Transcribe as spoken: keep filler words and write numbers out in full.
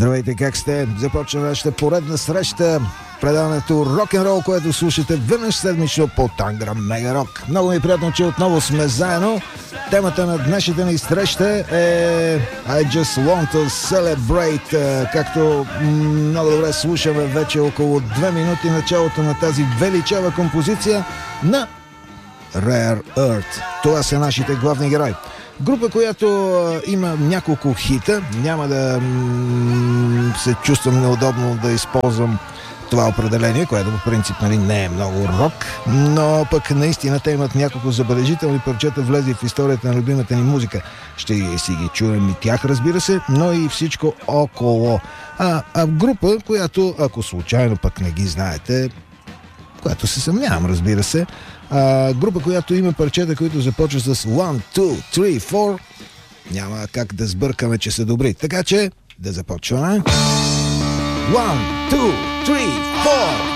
Здравейте, как сте? Започва нашата поредна среща. Предаването Рок-н-рол, което слушате веднъж седмично по Тангра Мега Рок. Много ми е приятно, че отново сме заедно. Темата на днешната ни среща е I Just Want to Celebrate. Както много добре слушаме вече около две минути началото на тази величава композиция на Rare Earth. Това са нашите главни герои. Група, която има няколко хита. Няма да м- се чувствам неудобно да използвам това определение, което по принцип нали, не е много рок, но пък наистина те имат няколко забележителни парчета, влезли в историята на любимата ни музика. Ще си ги чуем и тях, разбира се, но и всичко около. А, а група, която, ако случайно пък не ги знаете, която се съмнявам, разбира се, а, група, която има парчета, които започват с one, two, three, four, няма как да сбъркаме, че са добри. Така че, да започваме. one, two, three, four